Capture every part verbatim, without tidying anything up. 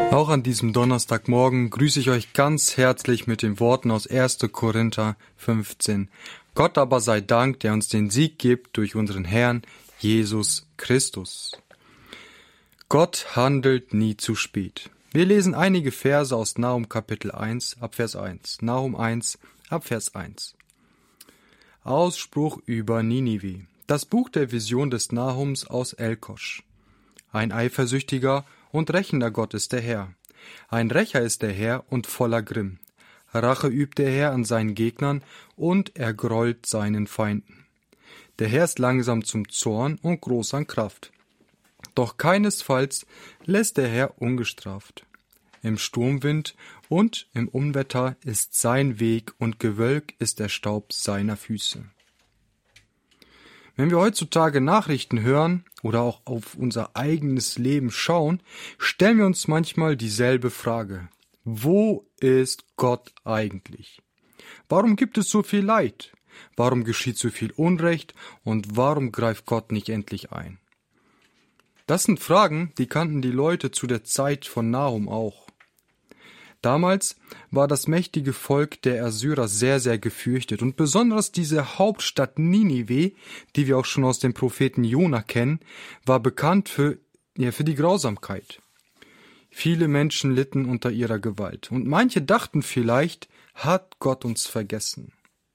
Auch an diesem Donnerstagmorgen grüße ich euch ganz herzlich mit den Worten aus erster Korinther fünfzehn. Gott aber sei Dank, der uns den Sieg gibt durch unseren Herrn Jesus Christus. Gott handelt nie zu spät. Wir lesen einige Verse aus Nahum Kapitel eins, ab Vers eins. Nahum eins, ab Vers eins. Ausspruch über Ninive. Das Buch der Vision des Nahums aus Elkosch. Ein eifersüchtiger und rächender Gott ist der Herr. Ein Rächer ist der Herr und voller Grimm. Rache übt der Herr an seinen Gegnern und er grollt seinen Feinden. Der Herr ist langsam zum Zorn und groß an Kraft. Doch keinesfalls lässt der Herr ungestraft. Im Sturmwind und im Unwetter ist sein Weg und Gewölk ist der Staub seiner Füße. Wenn wir heutzutage Nachrichten hören oder auch auf unser eigenes Leben schauen, stellen wir uns manchmal dieselbe Frage. Wo ist Gott eigentlich? Warum gibt es so viel Leid? Warum geschieht so viel Unrecht? Und warum greift Gott nicht endlich ein? Das sind Fragen, die kannten die Leute zu der Zeit von Nahum auch. Damals war das mächtige Volk der Assyrer sehr, sehr gefürchtet und besonders diese Hauptstadt Ninive, die wir auch schon aus dem Propheten Jona kennen, war bekannt für, ja, für die Grausamkeit. Viele Menschen litten unter ihrer Gewalt und manche dachten vielleicht, hat Gott uns vergessen.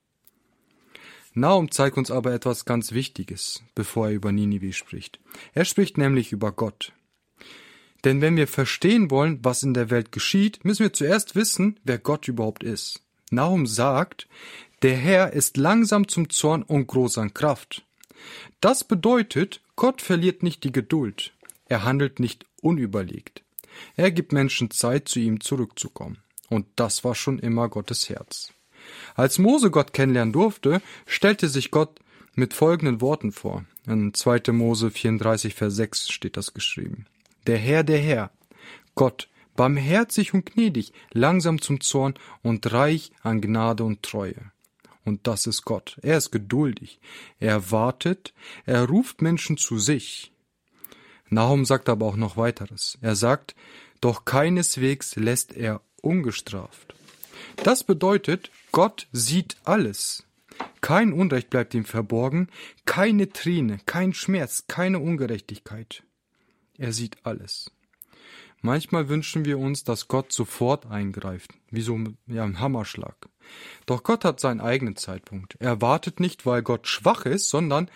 Nahum zeigt uns aber etwas ganz Wichtiges, bevor er über Ninive spricht. Er spricht nämlich über Gott. Denn wenn wir verstehen wollen, was in der Welt geschieht, müssen wir zuerst wissen, wer Gott überhaupt ist. Nahum sagt, der Herr ist langsam zum Zorn und groß an Kraft. Das bedeutet, Gott verliert nicht die Geduld. Er handelt nicht unüberlegt. Er gibt Menschen Zeit, zu ihm zurückzukommen. Und das war schon immer Gottes Herz. Als Mose Gott kennenlernen durfte, stellte sich Gott mit folgenden Worten vor. In zweiter Mose vierunddreißig, Vers sechs steht das geschrieben. Der Herr, der Herr, Gott, barmherzig und gnädig, langsam zum Zorn und reich an Gnade und Treue. Und das ist Gott. Er ist geduldig. Er wartet, er ruft Menschen zu sich. Nahum sagt aber auch noch weiteres. Er sagt, doch keineswegs lässt er ungestraft. Das bedeutet, Gott sieht alles. Kein Unrecht bleibt ihm verborgen, keine Träne, kein Schmerz, keine Ungerechtigkeit. Er sieht alles. Manchmal wünschen wir uns, dass Gott sofort eingreift, wie so ja, ein Hammerschlag. Doch Gott hat seinen eigenen Zeitpunkt. Er wartet nicht, weil Gott schwach ist, sondern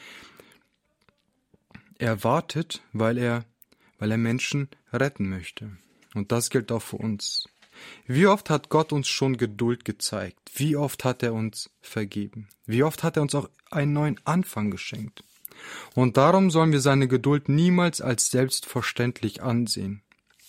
er wartet, weil er, weil er Menschen retten möchte. Und das gilt auch für uns. Wie oft hat Gott uns schon Geduld gezeigt? Wie oft hat er uns vergeben? Wie oft hat er uns auch einen neuen Anfang geschenkt? Und darum sollen wir seine Geduld niemals als selbstverständlich ansehen.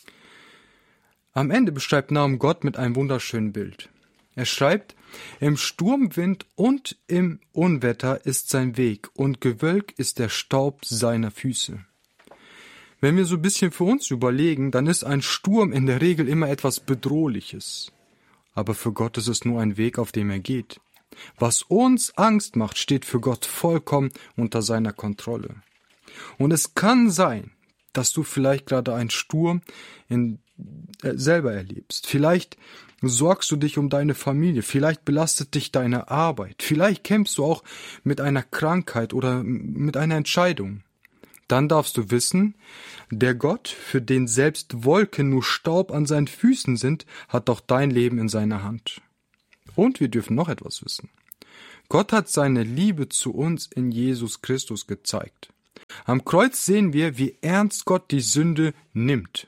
Am Ende beschreibt Nahum Gott mit einem wunderschönen Bild. Er schreibt, im Sturmwind und im Unwetter ist sein Weg und Gewölk ist der Staub seiner Füße. Wenn wir so ein bisschen für uns überlegen, dann ist ein Sturm in der Regel immer etwas Bedrohliches. Aber für Gott ist es nur ein Weg, auf dem er geht. Was uns Angst macht, steht für Gott vollkommen unter seiner Kontrolle. Und es kann sein, dass du vielleicht gerade einen Sturm in, äh, selber erlebst. Vielleicht sorgst du dich um deine Familie, vielleicht belastet dich deine Arbeit, vielleicht kämpfst du auch mit einer Krankheit oder mit einer Entscheidung. Dann darfst du wissen, der Gott, für den selbst Wolken nur Staub an seinen Füßen sind, hat auch dein Leben in seiner Hand. Und wir dürfen noch etwas wissen. Gott hat seine Liebe zu uns in Jesus Christus gezeigt. Am Kreuz sehen wir, wie ernst Gott die Sünde nimmt.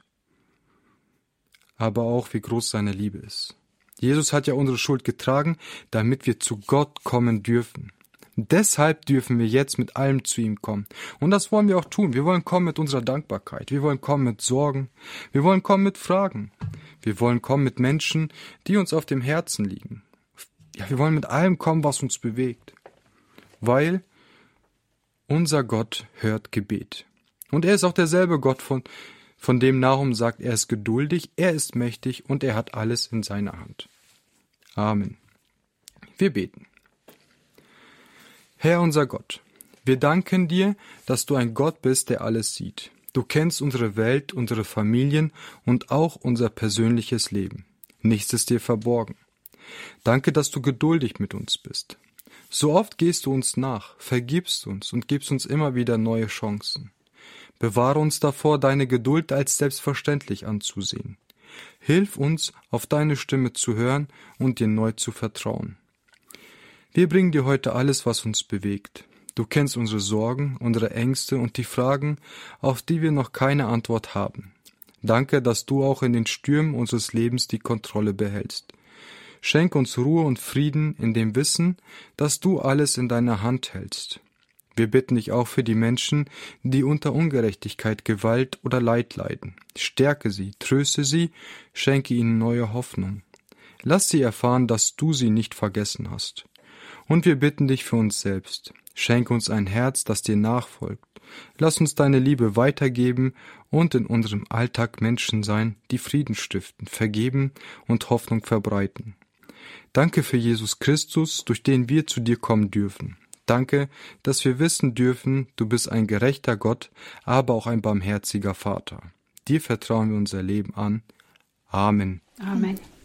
Aber auch, wie groß seine Liebe ist. Jesus hat ja unsere Schuld getragen, damit wir zu Gott kommen dürfen. Deshalb dürfen wir jetzt mit allem zu ihm kommen. Und das wollen wir auch tun. Wir wollen kommen mit unserer Dankbarkeit. Wir wollen kommen mit Sorgen. Wir wollen kommen mit Fragen. Wir wollen kommen mit Menschen, die uns auf dem Herzen liegen. Ja, wir wollen mit allem kommen, was uns bewegt. Weil unser Gott hört Gebet. Und er ist auch derselbe Gott, von, von dem Nahum sagt, er ist geduldig, er ist mächtig und er hat alles in seiner Hand. Amen. Wir beten. Herr unser Gott, wir danken dir, dass du ein Gott bist, der alles sieht. Du kennst unsere Welt, unsere Familien und auch unser persönliches Leben. Nichts ist dir verborgen. Danke, dass du geduldig mit uns bist. So oft gehst du uns nach, vergibst uns und gibst uns immer wieder neue Chancen. Bewahre uns davor, deine Geduld als selbstverständlich anzusehen. Hilf uns, auf deine Stimme zu hören und dir neu zu vertrauen. Wir bringen dir heute alles, was uns bewegt. Du kennst unsere Sorgen, unsere Ängste und die Fragen, auf die wir noch keine Antwort haben. Danke, dass du auch in den Stürmen unseres Lebens die Kontrolle behältst. Schenk uns Ruhe und Frieden in dem Wissen, dass du alles in deiner Hand hältst. Wir bitten dich auch für die Menschen, die unter Ungerechtigkeit, Gewalt oder Leid leiden. Stärke sie, tröste sie, schenke ihnen neue Hoffnung. Lass sie erfahren, dass du sie nicht vergessen hast. Und wir bitten dich für uns selbst. Schenke uns ein Herz, das dir nachfolgt. Lass uns deine Liebe weitergeben und in unserem Alltag Menschen sein, die Frieden stiften, vergeben und Hoffnung verbreiten. Danke für Jesus Christus, durch den wir zu dir kommen dürfen. Danke, dass wir wissen dürfen, du bist ein gerechter Gott, aber auch ein barmherziger Vater. Dir vertrauen wir unser Leben an. Amen. Amen.